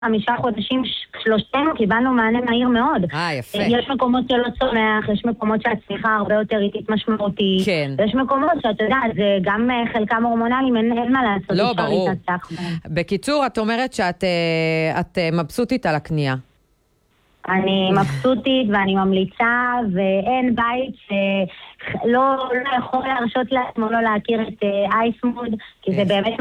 5 חודשים שלושתנו קיבלנו מענה מהיר מאוד. יפה. יש מקומות שלא צומח, יש מקומות שהצמיחה הרבה יותר איטית משמעותית. כן. יש מקומות שאתה יודע, זה גם חלקם הורמונליים, אין מה לעשות. לא, ברור. בקיצור, את אומרת שאת מבסוטית על הקנייה. אני מבסוטית ואני ממליצה, ואין בית שלא יכול להרשות לעצמו לא להכיר את אייסמוד, כי זה באמת